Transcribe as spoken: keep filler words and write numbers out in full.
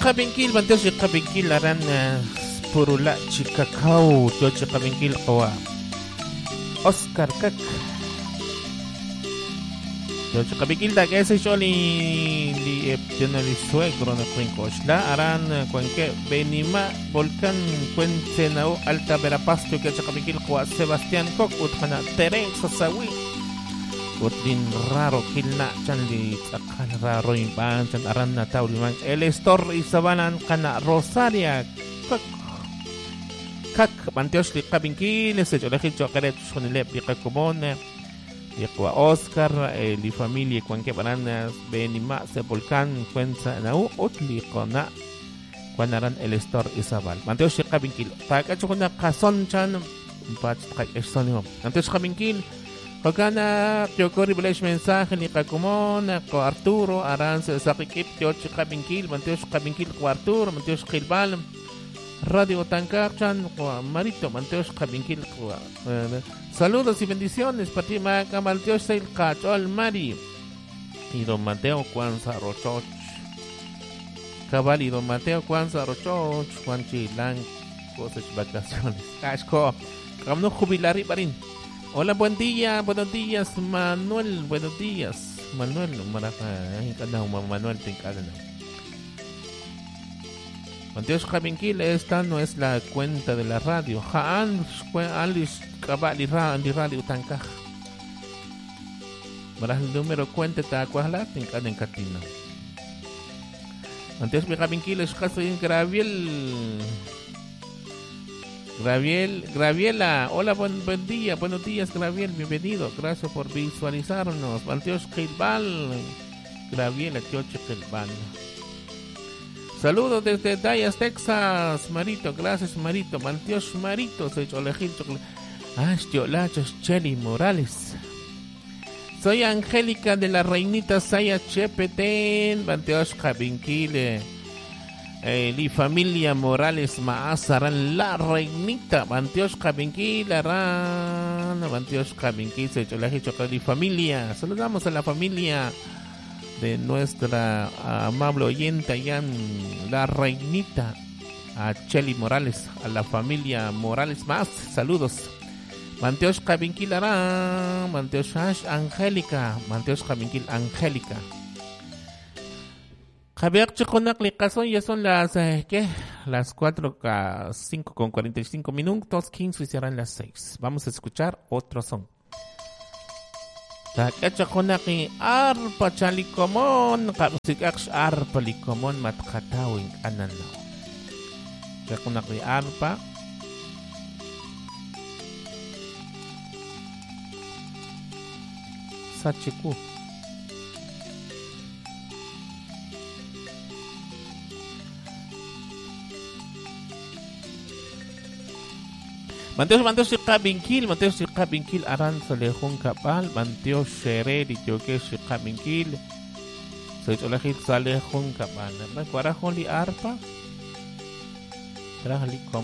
Qabinkil, Manteos Qabinkil aran Purula Chikakau, Joche Qabinkil Qawa Oscar Kak Joche Qabinkil da que se choli li eptionali suegro na Quincochla aran Cuenque Benima Volcán Cuencenau Alta Verapasto que Joche Qabinkil Qawa Sebastián Kok Utjana Teresa Sawi Utlin raro kilna chan li akal raro imban chan aran na tauliman el estor isabanan kana Rosaria kak kak Manteos li Qabinkil se choleji chokeret shonile pika komone Yekwa Oscar eh, li familia cuanque bananas benima se volcán cuenza nau utli kona cuanaran el estor isabal Manteos li Qabinkil taka chokona kason chan pach kak esonimo Manteos Qabinkil Pagana Kyokori Belesh mensaje ni Kakumon ko Arturo Arance Sakikip Tiochi Qabinkil Manteos Qabinkil ko Arturo Manteos Qilbal Radio Tankarchan ko Marito Manteos Qabinkil ko saludos y bendiciones para ti Maca Manteos Sail Kachol Mari y Don Mateo Kwanza Rochoch Cabal y Don Mateo Kwanza Rochoch Juan Chilang cosas vacaciones Kashko Kamno jubilari barin Hola, buen día, buenos días, Manuel, buenos días, Manuel, Manuel, Manteos Qabinkil, esta no es la cuenta de la radio, Haan, Alice, Cabal y Radio Tancaj. Maras el número cuenta ta cuajla, Tincad en Catina. Manteos Qabinkil es caso en Graviel. Graviel, Graviela, hola, buen, buen día, buenos días, Graviel, bienvenido, gracias por visualizarnos. Manteos Qilbal, Graviela, Tioche Qilbal. Saludos desde Dallas, Texas, Marito, gracias, Marito. Manteos Marito, soy Cholejil, Chocolate. Ah, Chiolachos, Cheli Morales. Soy Angélica de la Reinita Saya Chepeten, Manteos Qabinkil. Eh, li familia Morales Maazaran la Reinita Manteos Qabinkil aran Manteos Qabinkil se cholaje chocolate familia. Saludamos a la familia de nuestra amable oyente Yan la Reinita, a Cheli Morales, a la familia Morales más saludos. Manteos Qabinkil aran Manteos Angélica Manteos Qabinkil Angélica. Javier Chiconac Licason, ya son las eh, ¿qué? Las cuatro cinco con cuarenta y cinco minutos, quince y serán las seis. Vamos a escuchar otro son. Chiconac arpa chalicomón, capsicach arpa licomón matkatawing ananao. Chiconac arpa. Sachiku. Manteos Manteos Qabinkil, Manteos Qabinkil aran salehun kapal, Manteos Shereri Joke Qabinkil, soy Olajit salehun kapal. ¿Me acuerdas con li arpa? Trajo li